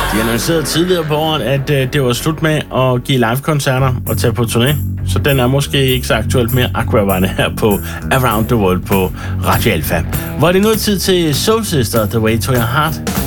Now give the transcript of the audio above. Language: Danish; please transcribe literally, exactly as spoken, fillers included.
De annoncerede tidligere på året, at øh, det var slut med at give live-koncerter og tage på turné. Så den er måske ikke så aktuelt mere. Aqua var det her på Around the World på Radio Alpha. Hvor er det nu tid til Soul Sister, The Way to Your Heart.